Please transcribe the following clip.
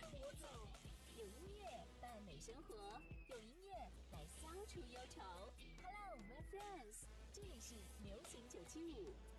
有音乐伴美生活，有音乐来消除忧愁。Hello, my friends， 这里是流行975